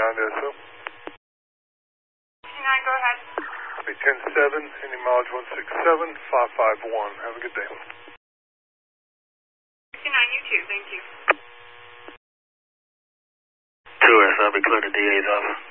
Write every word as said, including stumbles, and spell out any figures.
fifty-nine to S O. fifty-nine, go ahead. Copy ten seven, ending mileage one six seven five five one. Have a good day. fifty-nine, you too, thank you. two S, I'll be clear to D A's office.